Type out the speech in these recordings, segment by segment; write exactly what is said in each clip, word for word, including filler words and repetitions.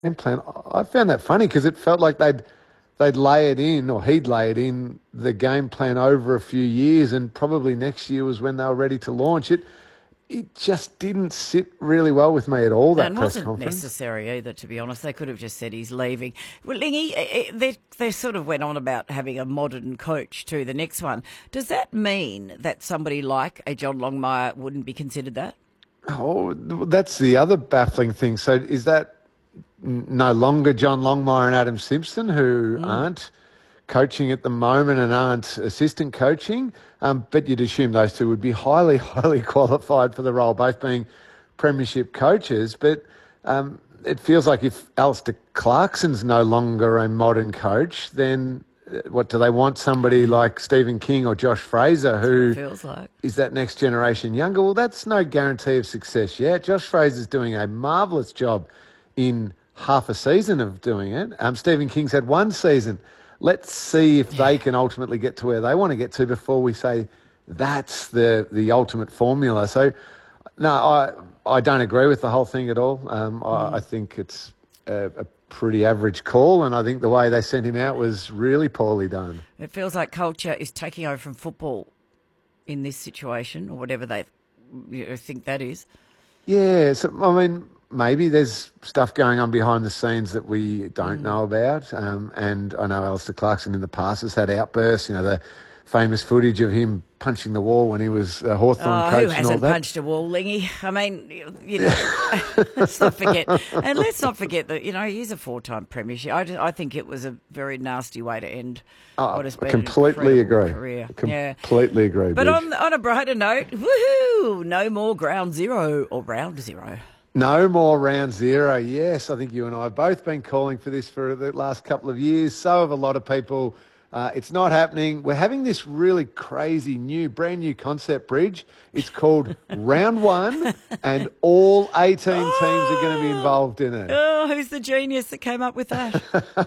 game plan. I found that funny because it felt like they'd they'd lay it in, or he'd lay it in the game plan over a few years, and probably next year was when they were ready to launch it. It just didn't sit really well with me at all, that And press wasn't conference. necessary either, to be honest. They could have just said he's leaving. Well, Lingy, eh, eh, they, they sort of went on about having a modern coach too, the next one. Does that mean that somebody like a John Longmire wouldn't be considered that? Oh, that's the other baffling thing. So is that n- no longer John Longmire and Adam Simpson, who Mm. aren't coaching at the moment and aren't assistant coaching? Um, but you'd assume those two would be highly, highly qualified for the role, both being premiership coaches. But um, it feels like if Alistair Clarkson's no longer a modern coach, then uh, what do they want? Somebody like Stephen King or Josh Fraser, That's what it who feels like. is that next generation younger? Well, that's no guarantee of success yet. Josh Fraser's doing a marvellous job in half a season of doing it. Um, Stephen King's had one season. Let's see if they can ultimately get to where they want to get to before we say that's the the ultimate formula. So, no, I I don't agree with the whole thing at all. Um, I, I Mm. think it's a, a pretty average call, and I think the way they sent him out was really poorly done. It feels like culture is taking over from football in this situation, or whatever they you know, think that is. Yeah, so I mean, maybe there's stuff going on behind the scenes that we don't Mm. know about. Um, and I know Alistair Clarkson in the past has had outbursts. You know, the famous footage of him punching the wall when he was a Hawthorn Oh, who coach and all hasn't that. punched a wall, Lingy? I mean, you you know, let's not forget, and let's not forget that you know he's a four-time premiership. I, ju- I think it was a very nasty way to end Oh, what has I been an completely incredible agree. career. Yeah, Completely agree, but Bridge. on on a brighter note, woohoo! No more ground zero or round zero. No more round zero. Yes, I think you and I have both been calling for this for the last couple of years. So have a lot of people. Uh, it's not happening. We're having this really crazy new, brand new concept, Bridge. It's called Round One, and all eighteen teams are going to be Oh, involved in it. oh, who's the genius that came up with that?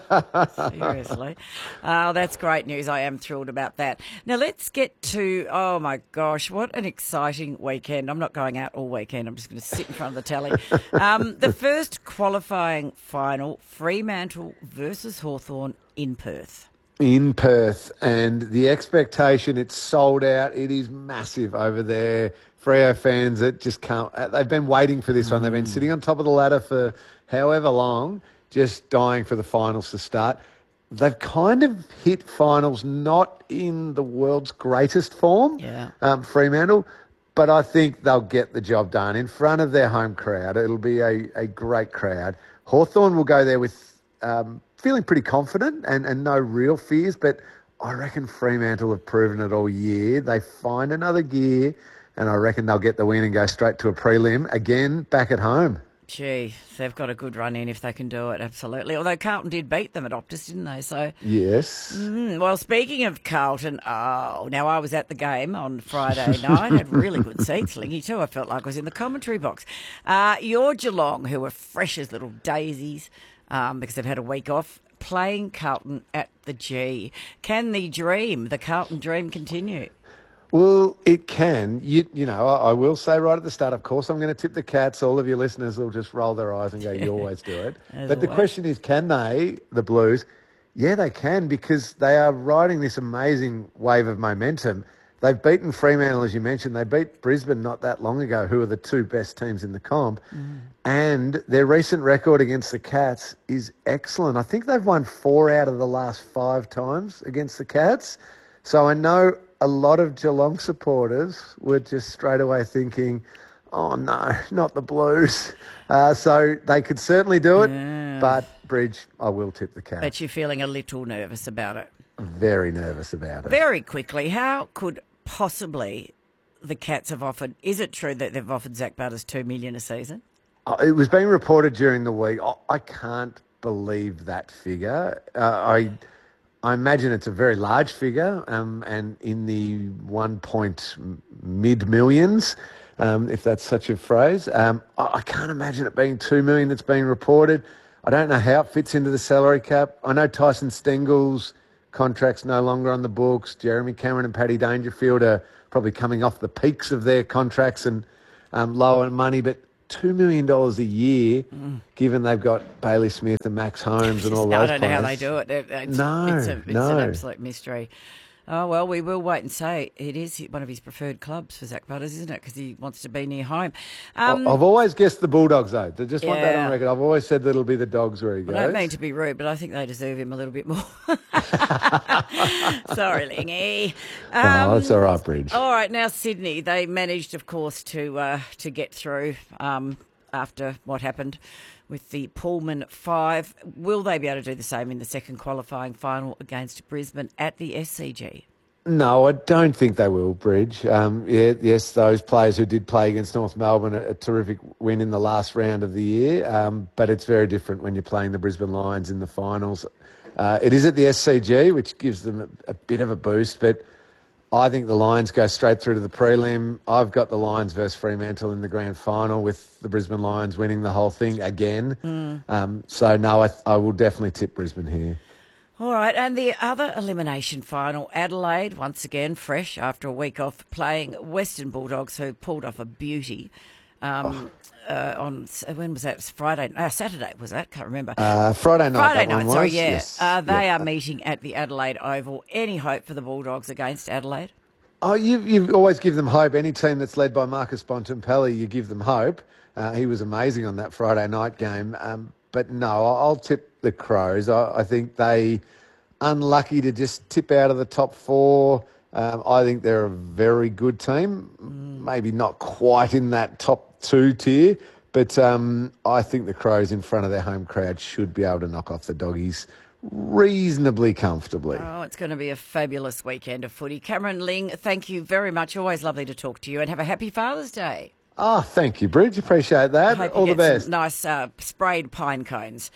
Seriously. Oh, that's great news. I am thrilled about that. Now, let's get to, oh my gosh, what an exciting weekend. I'm not going out all weekend. I'm just going to sit in front of the telly. Um, the first qualifying final, Fremantle versus Hawthorn in Perth. In Perth, and the expectation, it's sold out. It is massive over there. Freo fans that just can't, uh, they've been waiting for this one. They've been sitting Mm. on top of the ladder for however long, just dying for the finals to start. They've kind of hit finals not in the world's greatest form, Yeah. um, Fremantle, but I think they'll get the job done in front of their home crowd. It'll be a, a great crowd. Hawthorn will go there with um, feeling pretty confident and, and no real fears, but I reckon Fremantle have proven it all year. They find another gear, and I reckon they'll get the win and go straight to a prelim again back at home. Gee, they've got a good run in if they can do it, absolutely. Although Carlton did beat them at Optus, didn't they? So, Yes. mm, well, speaking of Carlton, oh, now I was at the game on Friday night, had really good seats, Lingy too. I felt like I was in the commentary box. Uh, your Geelong, who are fresh as little daisies um, because they've had a week off, playing Carlton at the G. Can the dream, the Carlton dream, continue? Well, it can. You, you know, I, I will say right at the start, of course, I'm going to tip the Cats. All of your listeners will just roll their eyes and go, you always do it. As But the always. question is, can they, the Blues? Yeah, they can, because they are riding this amazing wave of momentum. They've beaten Fremantle, as you mentioned. They beat Brisbane not that long ago, who are the two best teams in the comp. Mm. And their recent record against the Cats is excellent. I think they've won four out of the last five times against the Cats. So I know a lot of Geelong supporters were just straight away thinking, oh no, not the Blues. Uh, so they could certainly do it. Yeah. But, Bridge, I will tip the Cats. Bet you're feeling a little nervous about it. Very nervous about it. Very quickly, how could possibly the Cats have offered? Is it true that they've offered Zach Butters two million a season? Uh, It was being reported during the week. I, I can't believe that figure. Uh, I I imagine it's a very large figure, um, and in the one point mid millions, um, if that's such a phrase. Um, I, I can't imagine it being two million that's being reported. I don't know how it fits into the salary cap. I know Tyson Stengel's contract's no longer on the books. Jeremy Cameron and Paddy Dangerfield are probably coming off the peaks of their contracts and um, lower money, but two million dollars a year, mm. given they've got Bailey Smith and Max Holmes and all I those don't players. know how they do it. It's, no, it's, a, it's no. an absolute mystery. Oh, well, we will wait and say. It is one of his preferred clubs for Zach Butters, isn't it? Because he wants to be near home. Um, I've always guessed the Bulldogs, though. I just want yeah. that on record. I've always said that it'll be the Dogs where he goes. I don't mean to be rude, but I think they deserve him a little bit more. Sorry, Lingy. Um, oh, that's all right, Bridge. All right, now Sydney. They managed, of course, to uh, to get through um, after what happened with the Pullman Five. Will they be able to do the same in the second qualifying final against Brisbane at the S C G? No, I don't think they will, Bridge. Um, yeah, yes, those players who did play against North Melbourne, a, a terrific win in the last round of the year, um, but it's very different when you're playing the Brisbane Lions in the finals. Uh, it is at the S C G, which gives them a, a bit of a boost, but I think the Lions go straight through to the prelim. I've got the Lions versus Fremantle in the grand final with the Brisbane Lions winning the whole thing again. Mm. Um, so, no, I, I will definitely tip Brisbane here. All right, and the other elimination final, Adelaide, once again fresh after a week off, playing Western Bulldogs, who pulled off a beauty um, oh. uh, on, when was that? Friday, uh, Saturday was that? Can't remember. Uh, Friday night. Friday night, sorry, yeah. Yes. Uh, they yeah. are meeting at the Adelaide Oval. Any hope for the Bulldogs against Adelaide? Oh, you you always give them hope. Any team that's led by Marcus Bontempelli, you give them hope. Uh, he was amazing on that Friday night game. Um, but no, I'll, I'll tip the Crows. I, I think they unlucky to just tip out of the top four. Um, I think they're a very good team. Mm. Maybe not quite in that top two tier, but um, I think the Crows in front of their home crowd should be able to knock off the Doggies reasonably comfortably. Oh, it's going to be a fabulous weekend of footy. Cameron Ling, thank you very much. Always lovely to talk to you, and have a happy Father's Day. Oh, thank you, Bridge. Appreciate that. Hope All you the get best. Some nice uh, sprayed pine cones.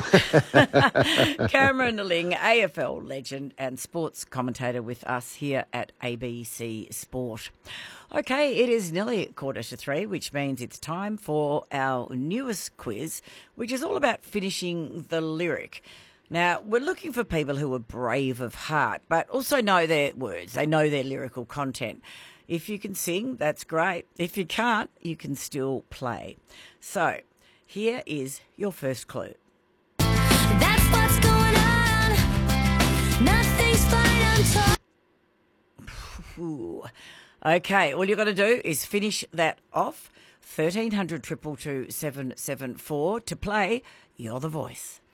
Cameron Ling, A F L legend and sports commentator with us here at A B C Sport. Okay, it is nearly quarter to three, which means it's time for our newest quiz, which is all about finishing the lyric. Now, we're looking for people who are brave of heart, but also know their words. They know their lyrical content. If you can sing, that's great. If you can't, you can still play. So, here is your first clue. That's what's going on. Nothing's fine on top. Ooh. Okay, all you've got to do is finish that off. thirteen hundred, two two two, seven seven four to play You're the Voice.